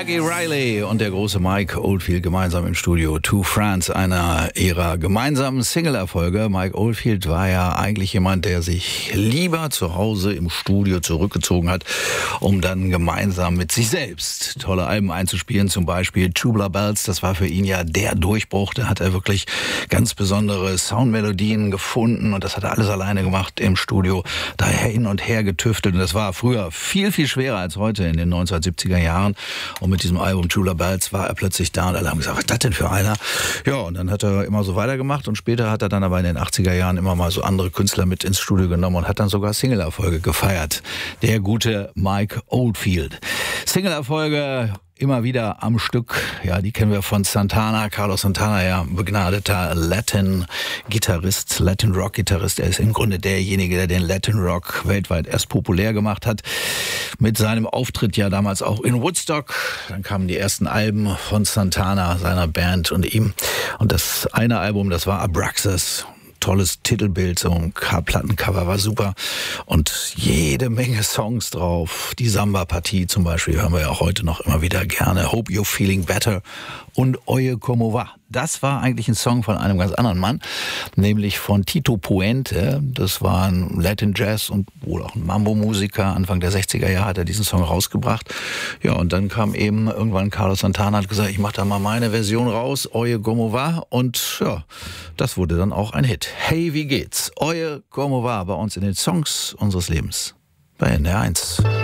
Maggie Reilly und der große Mike Oldfield gemeinsam im Studio To France, einer ihrer gemeinsamen Single-Erfolge. Mike Oldfield war ja eigentlich jemand, der sich lieber zu Hause im Studio zurückgezogen hat, um dann gemeinsam mit sich selbst tolle Alben einzuspielen. Zum Beispiel Tubular Bells, das war für ihn ja der Durchbruch. Da hat er wirklich ganz besondere Soundmelodien gefunden und das hat er alles alleine gemacht im Studio. Da hin und her getüftelt und das war früher viel, viel schwerer als heute in den 1970er Jahren. Und mit diesem Album Tubular Bells war er plötzlich da und alle haben gesagt, was ist das denn für einer? Ja, und dann hat er immer so weitergemacht und später hat er dann aber in den 80er Jahren immer mal so andere Künstler mit ins Studio genommen und hat dann sogar Single-Erfolge gefeiert. Der gute Mike Oldfield. Single-Erfolge immer wieder am Stück, ja, die kennen wir von Santana. Carlos Santana, ja, begnadeter Latin-Gitarrist, Latin-Rock-Gitarrist. Er ist im Grunde derjenige, der den Latin-Rock weltweit erst populär gemacht hat. Mit seinem Auftritt ja damals auch in Woodstock. Dann kamen die ersten Alben von Santana, seiner Band und ihm. Und das eine Album, das war Abraxas. Tolles Titelbild, so ein Plattencover war super und jede Menge Songs drauf. Die Samba-Partie zum Beispiel hören wir ja auch heute noch immer wieder gerne. Hope You're Feeling Better und Oye Como Va. Das war eigentlich ein Song von einem ganz anderen Mann, nämlich von Tito Puente. Das war ein Latin Jazz und wohl auch ein Mambo-Musiker. Anfang der 60er Jahre hat er diesen Song rausgebracht. Ja, und dann kam eben irgendwann Carlos Santana, hat gesagt, ich mache da mal meine Version raus, Oye Como Va. Und ja, das wurde dann auch ein Hit. Hey, wie geht's? Oye Como Va bei uns in den Songs unseres Lebens bei NDR 1.